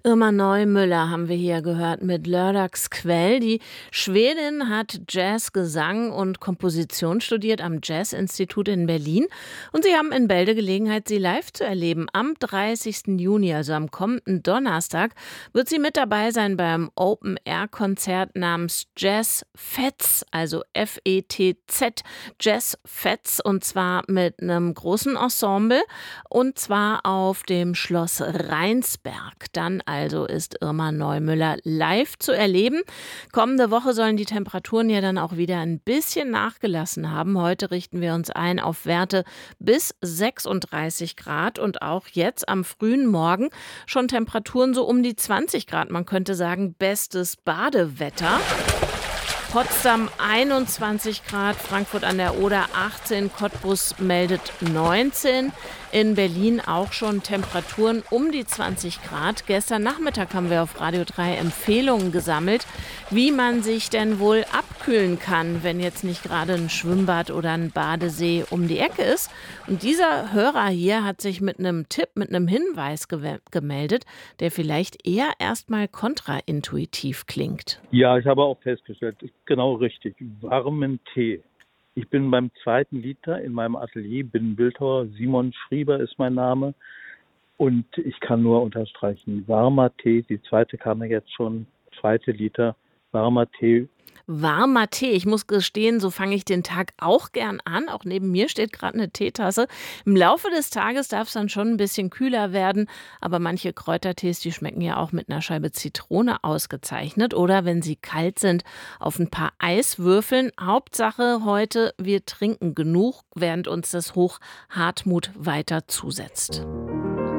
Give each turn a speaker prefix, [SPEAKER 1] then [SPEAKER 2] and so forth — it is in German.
[SPEAKER 1] Irma Neumüller haben wir hier gehört mit Lördagsquell. Die Schwedin hat Jazz, Gesang und Komposition studiert am Jazz-Institut in Berlin. Und sie haben in Bälde Gelegenheit, sie live zu erleben. Am 30. Juni, also am kommenden Donnerstag, wird sie mit dabei sein beim Open-Air-Konzert namens Jazz Fetz, also F-E-T-Z, Jazz Fetz, und zwar mit einem großen Ensemble, und zwar auf dem Schloss Rheinsberg. Dann also ist Irma Neumüller live zu erleben. Kommende Woche sollen die Temperaturen ja dann auch wieder ein bisschen nachgelassen haben. Heute richten wir uns ein auf Werte bis 36 Grad und auch jetzt am frühen Morgen schon Temperaturen so um die 20 Grad. Man könnte sagen, bestes Badewetter. Potsdam 21 Grad, Frankfurt an der Oder 18, Cottbus meldet 19. In Berlin auch schon Temperaturen um die 20 Grad. Gestern Nachmittag haben wir auf Radio 3 Empfehlungen gesammelt, wie man sich denn wohl abkühlen kann, wenn jetzt nicht gerade ein Schwimmbad oder ein Badesee um die Ecke ist. Und dieser Hörer hier hat sich mit einem Tipp, mit einem Hinweis gemeldet, der vielleicht eher erstmal kontraintuitiv klingt.
[SPEAKER 2] Ja, ich habe auch festgestellt, genau richtig, warmen Tee. Ich bin beim zweiten Liter in meinem Atelier, bin Bildhauer, Simon Schrieber ist mein Name und ich kann nur unterstreichen, warmer Tee, die zweite kam ja jetzt schon, zweite Liter, warmer Tee.
[SPEAKER 1] Warmer Tee. Ich muss gestehen, so fange ich den Tag auch gern an. Auch neben mir steht gerade eine Teetasse. Im Laufe des Tages darf es dann schon ein bisschen kühler werden. Aber manche Kräutertees, die schmecken ja auch mit einer Scheibe Zitrone ausgezeichnet. Oder wenn sie kalt sind, auf ein paar Eiswürfeln. Hauptsache heute, wir trinken genug, während uns das Hoch Hartmut weiter zusetzt.